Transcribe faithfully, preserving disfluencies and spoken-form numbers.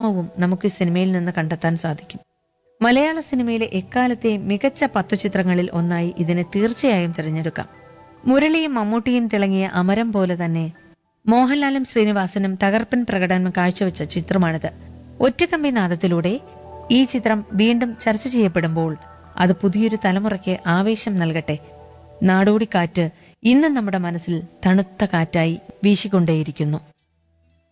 ഭാവവും നമുക്ക് ഈ സിനിമയിൽ നിന്ന് കണ്ടെത്താൻ സാധിക്കും. മലയാള സിനിമയിലെ എക്കാലത്തെ മികച്ച പത്തു ചിത്രങ്ങളിൽ ഒന്നായി ഇതിനെ തീർച്ചയായും തിരഞ്ഞെടുക്കാം. മുരളിയും മമ്മൂട്ടിയും തിളങ്ങിയ അമരം പോലെ തന്നെ മോഹൻലാലും ശ്രീനിവാസനും തകർപ്പൻ പ്രകടനം കാഴ്ചവെച്ച ചിത്രമാണിത്. ഒറ്റക്കമ്പി നാദത്തിലൂടെ ഈ ചിത്രം വീണ്ടും ചർച്ച ചെയ്യപ്പെടുമ്പോൾ അത് പുതിയൊരു തലമുറയ്ക്ക് ആവേശം നൽകട്ടെ. നാടോടിക്കാറ്റ് ഇന്നും നമ്മുടെ മനസ്സിൽ തണുത്ത കാറ്റായി വീശിക്കൊണ്ടേയിരിക്കുന്നു.